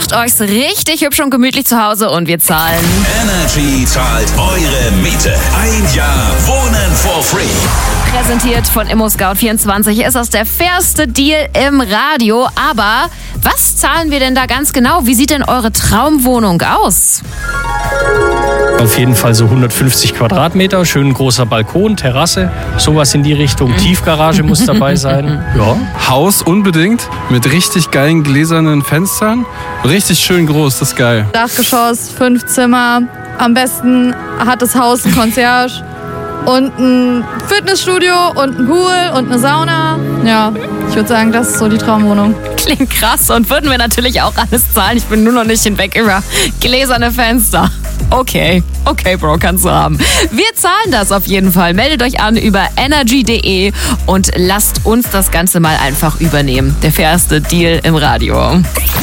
Macht euch's richtig hübsch und gemütlich zu Hause und wir zahlen. Energy zahlt eure Miete. Ein Jahr Wohnen for free. Präsentiert von ImmoScout24 ist das der fairste Deal im Radio. Aber was zahlen wir denn da ganz genau? Wie sieht denn eure Traumwohnung aus? Auf jeden Fall so 150 Quadratmeter, schön großer Balkon, Terrasse, sowas in die Richtung. Tiefgarage muss dabei sein. Ja. Haus unbedingt, mit richtig geilen gläsernen Fenstern. Richtig schön groß, das ist geil. Dachgeschoss, 5 Zimmer. Am besten hat das Haus ein Concierge und ein Fitnessstudio und ein Pool und eine Sauna. Ja, ich würde sagen, das ist so die Traumwohnung. Klingt krass und würden wir natürlich auch alles zahlen. Ich bin nur noch nicht hinweg über gläserne Fenster. Okay, Bro, kannst du haben. Wir zahlen das auf jeden Fall. Meldet euch an über energy.de und lasst uns das Ganze mal einfach übernehmen. Der fairste Deal im Radio.